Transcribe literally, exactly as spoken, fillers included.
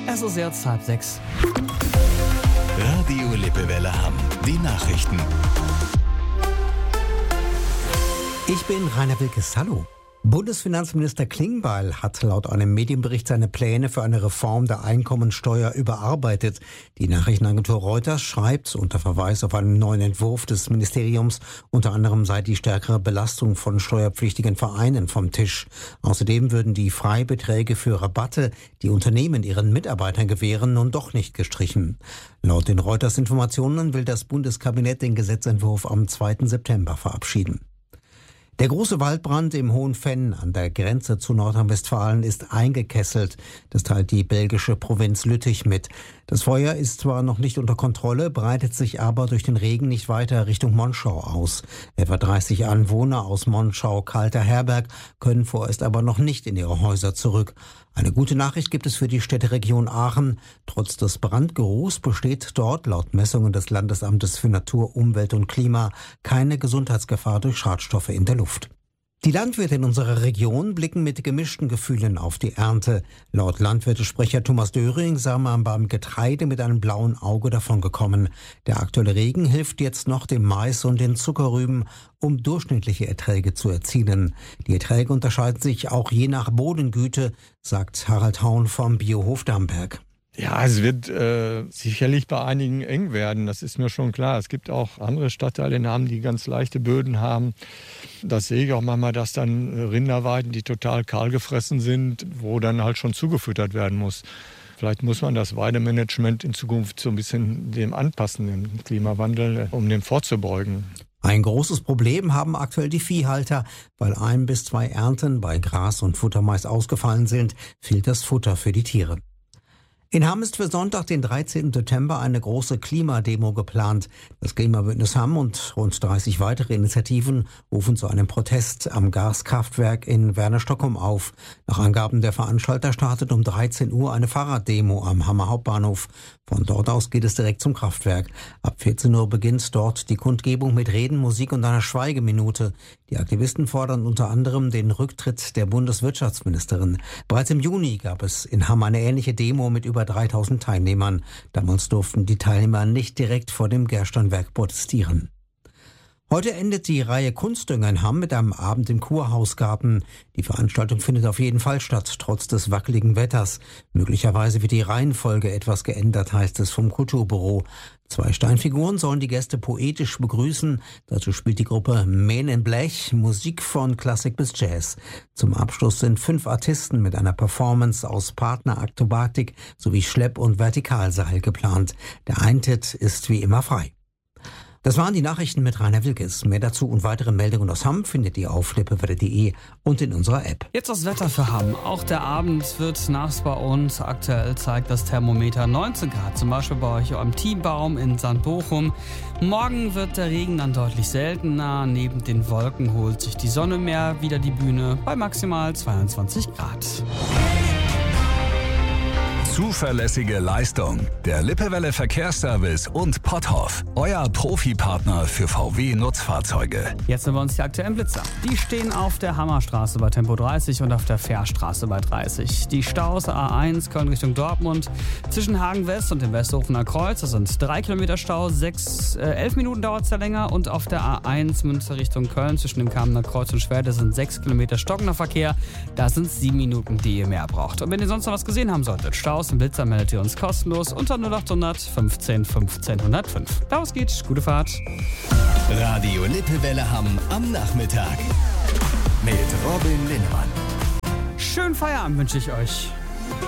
Es ist jetzt halb sechs. Radio Lippewelle Hamm. Die Nachrichten. Ich bin Rainer Wilkes. Hallo. Bundesfinanzminister Klingbeil hat laut einem Medienbericht seine Pläne für eine Reform der Einkommensteuer überarbeitet. Die Nachrichtenagentur Reuters schreibt unter Verweis auf einen neuen Entwurf des Ministeriums, unter anderem sei die stärkere Belastung von steuerpflichtigen Vereinen vom Tisch. Außerdem würden die Freibeträge für Rabatte, die Unternehmen ihren Mitarbeitern gewähren, nun doch nicht gestrichen. Laut den Reuters-Informationen will das Bundeskabinett den Gesetzentwurf am zweiten September verabschieden. Der große Waldbrand im Hohenfenn an der Grenze zu Nordrhein-Westfalen ist eingekesselt. Das teilt die belgische Provinz Lüttich mit. Das Feuer ist zwar noch nicht unter Kontrolle, breitet sich aber durch den Regen nicht weiter Richtung Monschau aus. Etwa dreißig Anwohner aus Monschau-Kalter-Herberg können vorerst aber noch nicht in ihre Häuser zurück. Eine gute Nachricht gibt es für die Städteregion Aachen. Trotz des Brandgeruchs besteht dort laut Messungen des Landesamtes für Natur, Umwelt und Klima keine Gesundheitsgefahr durch Schadstoffe in der Luft. Die Landwirte in unserer Region blicken mit gemischten Gefühlen auf die Ernte. Laut Landwirtesprecher Thomas Döring sei man beim Getreide mit einem blauen Auge davongekommen. Der aktuelle Regen hilft jetzt noch dem Mais und den Zuckerrüben, um durchschnittliche Erträge zu erzielen. Die Erträge unterscheiden sich auch je nach Bodengüte, sagt Harald Haun vom Biohof Damberg. Ja, es wird äh, sicherlich bei einigen eng werden, das ist mir schon klar. Es gibt auch andere Stadtteile in Hamm, die ganz leichte Böden haben. Das sehe ich auch manchmal, dass dann Rinderweiden, die total kahl gefressen sind, wo dann halt schon zugefüttert werden muss. Vielleicht muss man das Weidemanagement in Zukunft so ein bisschen dem anpassen, dem Klimawandel, um dem vorzubeugen. Ein großes Problem haben aktuell die Viehhalter. Weil ein bis zwei Ernten bei Gras und Futtermais ausgefallen sind, fehlt das Futter für die Tiere. In Hamm ist für Sonntag, den dreizehnten September, eine große Klimademo geplant. Das Klimabündnis Hamm und rund dreißig weitere Initiativen rufen zu einem Protest am Gaskraftwerk in Werner-Stockholm auf. Nach Angaben der Veranstalter startet um dreizehn Uhr eine Fahrraddemo am Hammer Hauptbahnhof. Von dort aus geht es direkt zum Kraftwerk. Ab vierzehn Uhr beginnt dort die Kundgebung mit Reden, Musik und einer Schweigeminute. Die Aktivisten fordern unter anderem den Rücktritt der Bundeswirtschaftsministerin. Bereits im Juni gab es in Hamm eine ähnliche Demo mit über dreitausend Teilnehmern. Damals durften die Teilnehmer nicht direkt vor dem Gersternwerk protestieren. Heute endet die Reihe Kunstdünger in Hamm mit einem Abend im Kurhausgarten. Die Veranstaltung findet auf jeden Fall statt, trotz des wackeligen Wetters. Möglicherweise wird die Reihenfolge etwas geändert, heißt es vom Kulturbüro. Zwei Steinfiguren sollen die Gäste poetisch begrüßen. Dazu spielt die Gruppe Men in Blech Musik von Klassik bis Jazz. Zum Abschluss sind fünf Artisten mit einer Performance aus Partnerakrobatik sowie Schlepp- und Vertikalseil geplant. Der Eintritt ist wie immer frei. Das waren die Nachrichten mit Rainer Wilkes. Mehr dazu und weitere Meldungen aus Hamm findet ihr auf lippewelle punkt de und in unserer App. Jetzt das Wetter für Hamm. Auch der Abend wird nass bei uns. Aktuell zeigt das Thermometer neunzehn Grad, zum Beispiel bei euch am Thienbaum in Sankt Bochum. Morgen wird der Regen dann deutlich seltener. Neben den Wolken holt sich die Sonne mehr wieder die Bühne bei maximal zweiundzwanzig Grad. Zuverlässige Leistung. Der Lippewelle Verkehrsservice und Potthoff. Euer Profipartner für V W-Nutzfahrzeuge. Jetzt sind wir uns die aktuellen Blitzer. Die stehen auf der Hammerstraße bei Tempo dreißig und auf der Fährstraße bei dreißig. Die Staus A eins Köln Richtung Dortmund zwischen Hagen West und dem Westhofener Kreuz. Das sind drei Kilometer Stau, sechs, äh, elf Minuten dauert es ja länger. Und auf der A eins Münster Richtung Köln zwischen dem Kamener Kreuz und Schwerte sind sechs Kilometer stockender Verkehr. Da sind es sieben Minuten, die ihr mehr braucht. Und wenn ihr sonst noch was gesehen haben solltet, Staus im Blitzer meldet ihr uns kostenlos unter null acht hundert fünfzehn fünfzehn hundertfünf. Daraus geht's. Gute Fahrt. Radio Lippewelle Hamm am Nachmittag mit Robin Linnemann. Schönen Feierabend wünsche ich euch.